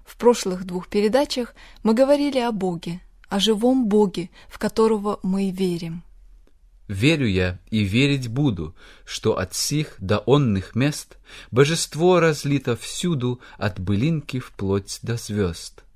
В прошлых 2 передачах мы говорили о Боге, о живом Боге, в которого мы верим. «Верю я и верить буду, что от сих до онных мест божество разлито всюду от былинки вплоть до звезд.